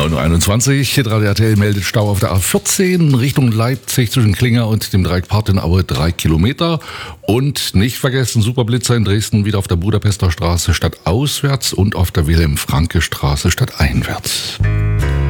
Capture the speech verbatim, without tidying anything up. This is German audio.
neun Uhr einundzwanzig, Radio R T L meldet Stau auf der A vierzehn Richtung Leipzig zwischen Klinger und dem Dreieck Partenaue drei Kilometer. Und nicht vergessen, Superblitzer in Dresden wieder auf der Budapester Straße stadtauswärts und auf der Wilhelm-Franke-Straße stadteinwärts.